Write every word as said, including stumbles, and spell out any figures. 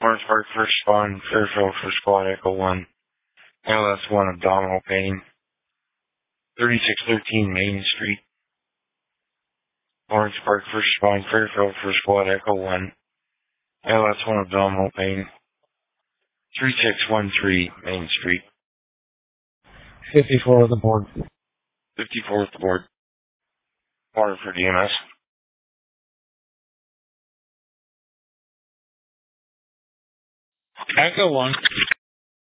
Orange Park first spawn, Fairfield for squad Echo one. L S one abdominal pain. thirty-six thirteen Main Street. Orange Park first spawn, Fairfield for squad Echo one. L S one abdominal pain. three six one three Main Street. fifty-four on the board. fifty-four with the board. Water for D M S. Echo one.